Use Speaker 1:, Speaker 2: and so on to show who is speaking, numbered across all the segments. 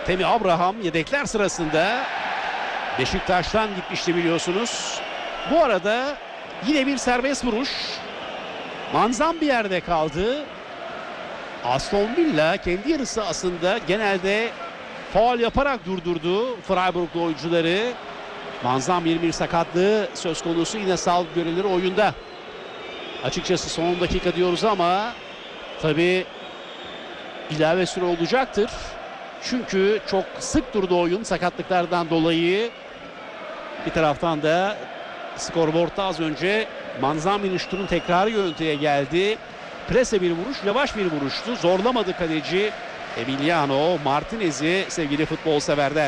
Speaker 1: Temi Abraham yedekler sırasında Beşiktaş'tan gitmişti biliyorsunuz. Bu arada yine bir serbest vuruş. Manzan bir yerde kaldı. Aston Villa kendi yarısı aslında genelde faul yaparak durdurdu Freiburglu oyuncuları. Manzan bir sakatlığı söz konusu, yine sağlık görevlileri oyunda. Açıkçası son 10 dakika diyoruz ama tabii ilave süre olacaktır. Çünkü çok sık durdu oyun sakatlıklardan dolayı. Bir taraftan da skorboardta az önce Manzan şutunun tekrarı görüntüye geldi. Prese bir vuruş, yavaş bir vuruştu. Zorlamadı kaleci Emiliano Martinez'i sevgili futbol severler.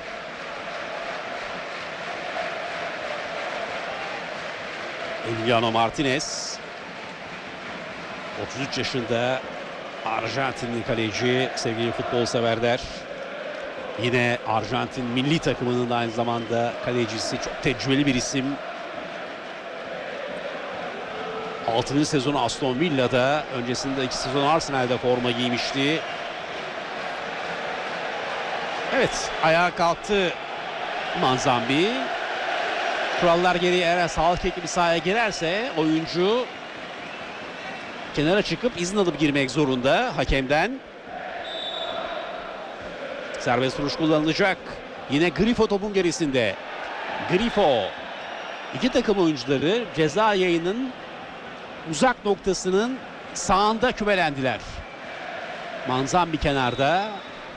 Speaker 1: Emiliano Martinez 33 yaşında Arjantinli kaleci sevgili futbol severler. Yine Arjantin milli takımının da aynı zamanda kalecisi, çok tecrübeli bir isim. 6. sezonu Aston Villa'da, öncesinde 2 sezon Arsenal'da forma giymişti. Evet, ayağa kalktı Manzambi. Kurallar gereği eğer sağlık ekibi sahaya girerse oyuncu kenara çıkıp izin alıp girmek zorunda hakemden. Serbest vuruş kullanılacak. Yine Grifo topun gerisinde. Grifo. İki takım oyuncuları ceza yayının uzak noktasının sağında kümelendiler. Manzan bir kenarda.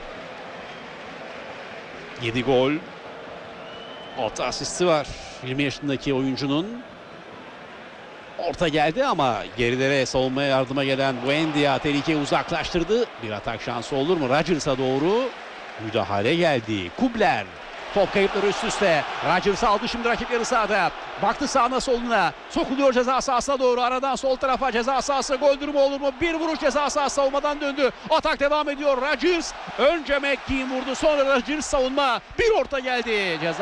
Speaker 1: 7 gol. 6 asisti var 20 yaşındaki oyuncunun. Orta geldi ama gerilere savunmaya yardıma gelen Buendia tehlikeyi uzaklaştırdı. Bir atak şansı olur mu? Rodgers'a doğru müdahale geldi. Kubler. Top kayıpları üst üste. Rodgers aldı şimdi rakip yarı sahada. Baktı sağına soluna. Sokuluyor ceza sahasına doğru. Aradan sol tarafa, ceza sahası gol durumu olur mu? Bir vuruş, ceza sahası savunmadan döndü. Atak devam ediyor. Rodgers önce McKean vurdu. Sonra Rodgers savunma. Bir orta geldi. Ceza